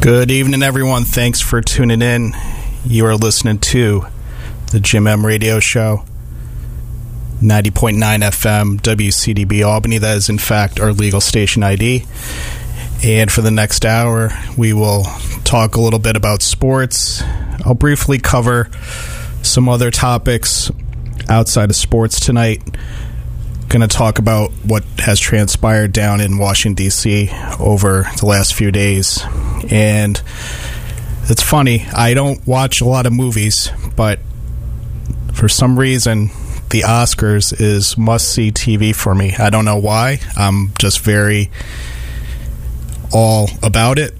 Good evening, everyone. Thanks for tuning in. You are listening to the Jim M Radio Show, 90.9 FM, WCDB Albany. That is, in fact, our legal station ID. And for the next hour, we will talk a little bit about sports. I'll briefly cover some other topics outside of sports tonight. Going to talk about what has transpired down in Washington, D.C. over the last few days. And it's funny, I don't watch a lot of movies, but for some reason, the Oscars is must-see TV for me. I don't know why. I'm just very all about it.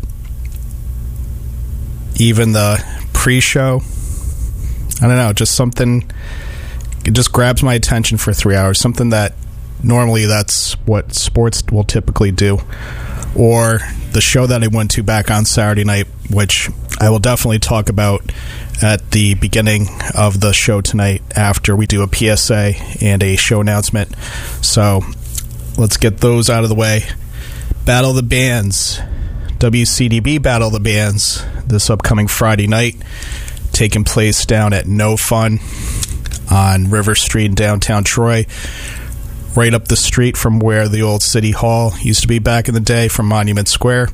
Even the pre-show, I don't know, just something, it just grabs my attention for 3 hours, something that normally that's what sports will typically do. Or the show that I went to back on Saturday night, which I will definitely talk about at the beginning of the show tonight after we do a PSA and a show announcement. So let's get those out of the way. Battle of the Bands, WCDB Battle of the Bands, this upcoming Friday night, taking place down at No Fun on River Street in downtown Troy, right up the street from where the old City Hall used to be back in the day, from Monument Square.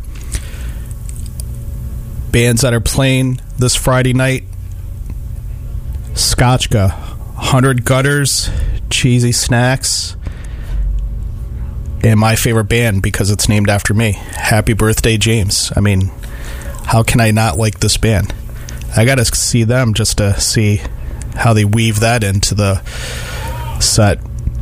Bands that are playing this Friday night: Scotchka, 100 Gutters, Cheesy Snacks, and my favorite band, because it's named after me, Happy Birthday James. I mean, how can I not like this band? I gotta see them just to see how they weave that into the set.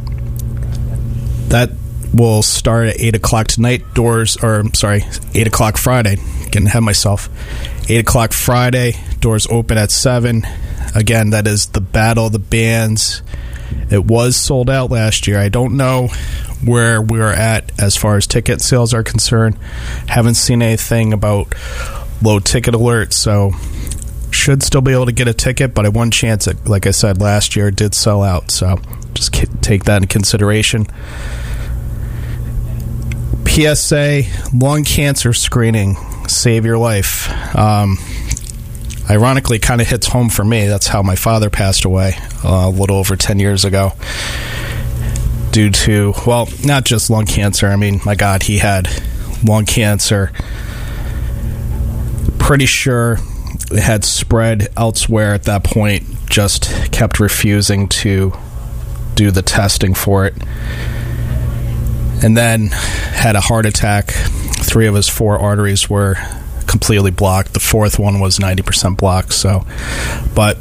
That will start at 8 o'clock tonight. 8 o'clock Friday. Getting ahead of myself. 8 o'clock Friday. Doors open at 7. Again, that is the Battle of the Bands. It was sold out last year. I don't know where we're at as far as ticket sales are concerned. Haven't seen anything about low ticket alerts, so should still be able to get a ticket, but I one chance it, like I said, last year it did sell out, so just take that into consideration. PSA, lung cancer screening, save your life. Ironically, kind of hits home for me. That's how my father passed away a little over 10 years ago. Due to, well, not just lung cancer. I mean, my God, he had lung cancer. Pretty sure it had spread elsewhere at that point. Just kept refusing to do the testing for it. And then had a heart attack. 3 of his 4 arteries were completely blocked. The 4th one was 90% blocked. So, but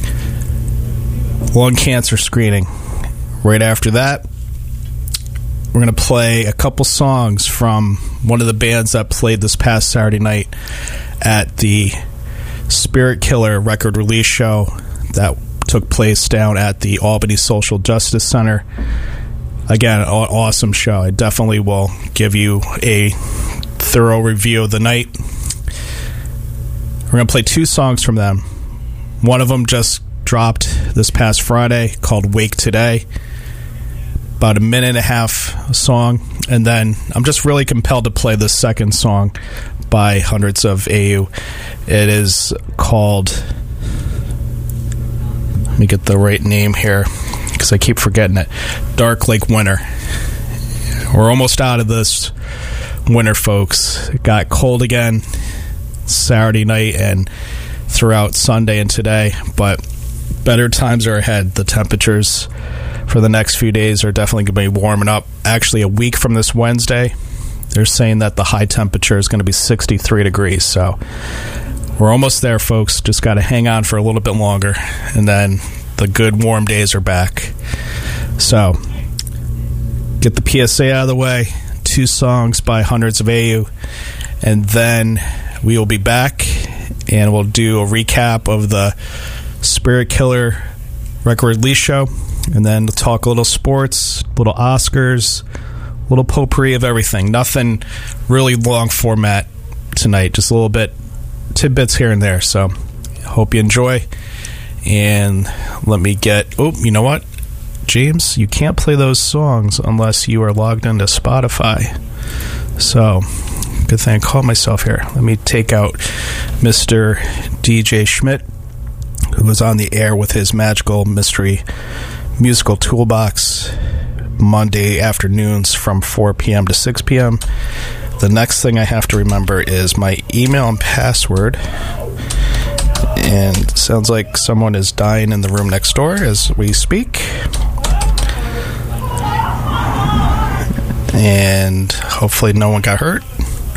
lung cancer screening. Right after that, we're going to play a couple songs from one of the bands that played this past Saturday night at the Spirit Killer record release show that took place down at the Albany Social Justice Center. Again, an awesome show. I definitely will give you a thorough review of the night. We're going to play 2 songs from them. One of them just dropped this past Friday, called Wake Today. About a minute and a half song. And then I'm just really compelled to play the second song by Hundreds of AU. It is called, let me get the right name here because I keep forgetting it, Dark Lake Winter. We're almost out of this winter, folks. It got cold again Saturday night and throughout Sunday and today, but better times are ahead. The temperatures for the next few days are definitely going to be warming up. Actually, a week from this Wednesday, they're saying that the high temperature is going to be 63 degrees. So we're almost there, folks. Just got to hang on for a little bit longer, and then the good warm days are back. So get the PSA out of the way. 2 songs by Hundreds of AU, and then we will be back and we'll do a recap of the Spirit Killer record release show, and then we'll talk a little sports, little Oscars, little potpourri of everything. Nothing really long format tonight, just a little bit tidbits here and there. So hope you enjoy. And let me get, you know what, James, you can't play those songs unless you are logged into Spotify. So Good thing I called myself here. Let me take out Mr. DJ Schmidt, who was on the air with his magical mystery musical toolbox Monday afternoons from 4 p.m. to 6 p.m. The next thing I have to remember is my email and password. And sounds like someone is dying in the room next door as we speak. And hopefully no one got hurt.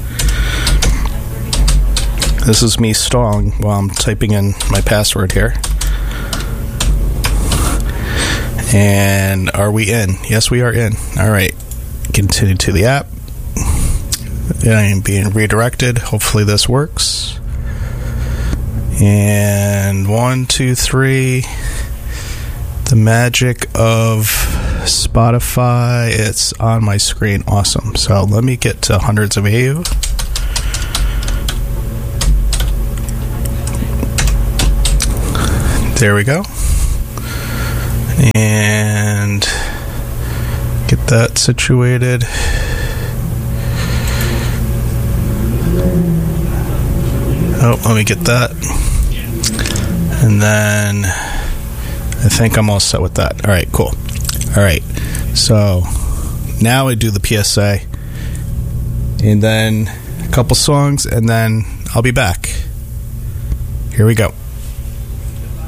This is me stalling while I'm typing in my password here. And are we in? Yes, we are in. All right. Continue to the app. I am being redirected. Hopefully this works. And 1, 2, 3. The magic of Spotify. It's on my screen. Awesome. So let me get to hundreds of AU. There we go. And get that situated. Oh, let me get that. And then I think I'm all set with that. All right, cool. All right. So now I do the PSA. And then a couple songs, and then I'll be back. Here we go.